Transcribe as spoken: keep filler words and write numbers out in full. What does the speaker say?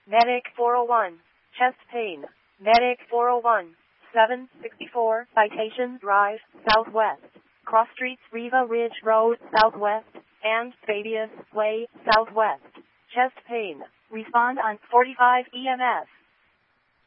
Medic four oh one, chest pain. Medic four oh one, seven sixty-four Citation Drive, Southwest. Cross Streets, Riva Ridge Road, Southwest, and Fabius Way, Southwest. Chest pain. Respond on forty-five E M S.